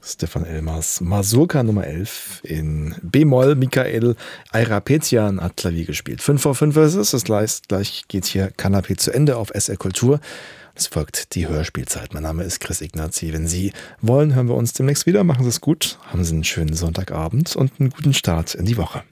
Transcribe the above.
Stefan Elmers Mazurka Nummer 11 in B-Moll. Michael Ayrapezian hat Klavier gespielt. 5 vor 5 ist es. Gleich geht's hier Kanapé zu Ende auf SR Kultur. Es folgt die Hörspielzeit. Mein Name ist Chris Ignazi. Wenn Sie wollen, hören wir uns demnächst wieder. Machen Sie es gut. Haben Sie einen schönen Sonntagabend und einen guten Start in die Woche.